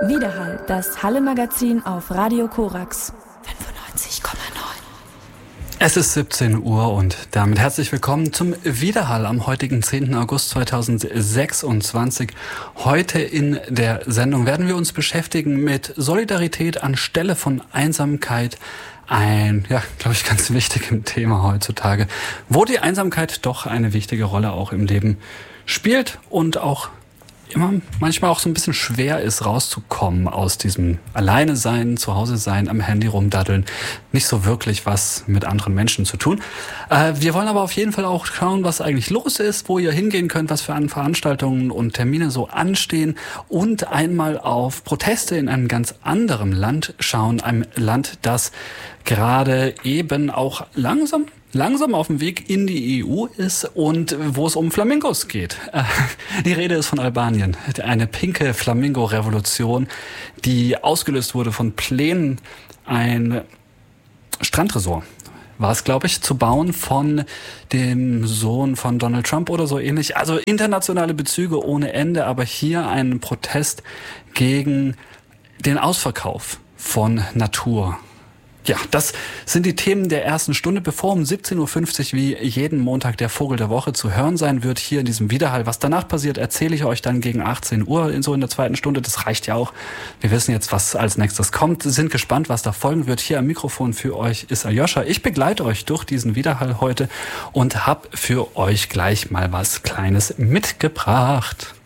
Widerhall, das Halle-Magazin auf Radio Korax 95,9. Es ist 17 Uhr und damit herzlich willkommen zum Widerhall am heutigen 10. August 2026. Heute in der Sendung werden wir uns beschäftigen mit Solidarität anstelle von Einsamkeit. Ein, glaube ich, ganz wichtiges Thema heutzutage, wo die Einsamkeit doch eine wichtige Rolle auch im Leben spielt und auch immer manchmal auch so ein bisschen schwer ist, rauszukommen aus diesem Alleine sein, zu Hause sein, am Handy rumdaddeln, nicht so wirklich was mit anderen Menschen zu tun. Wir wollen aber auf jeden Fall auch schauen, was eigentlich los ist, wo ihr hingehen könnt, was für Veranstaltungen und Termine so anstehen und einmal auf Proteste in einem ganz anderen Land schauen, einem Land, das gerade eben auch langsam auf dem Weg in die EU ist und wo es um Flamingos geht. Die Rede ist von Albanien. Eine pinke Flamingo-Revolution, die ausgelöst wurde von Plänen, ein Strandresort war es, glaube ich, zu bauen von dem Sohn von Donald Trump oder so ähnlich. Also internationale Bezüge ohne Ende, aber hier ein Protest gegen den Ausverkauf von Natur. Ja, das sind die Themen der ersten Stunde, bevor um 17.50 Uhr wie jeden Montag der Vogel der Woche zu hören sein wird, hier in diesem Widerhall. Was danach passiert, erzähle ich euch dann gegen 18 Uhr in der zweiten Stunde. Das reicht ja auch. Wir wissen jetzt, was als nächstes kommt, sind gespannt, was da folgen wird. Hier am Mikrofon für euch ist Aljoscha. Ich begleite euch durch diesen Widerhall heute und habe für euch gleich mal was Kleines mitgebracht.